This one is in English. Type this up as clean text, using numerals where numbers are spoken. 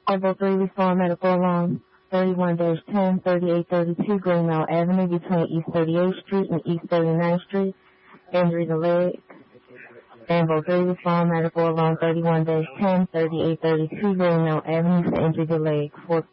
Level 3 Respond Medical Alarm 31-10, 3832 Greenmount Avenue between East 38th Street and East 39th Street. Injury to leg. Level 3 Respond Medical Alarm 31-10, 3832 Greenmount Avenue for injury to leg.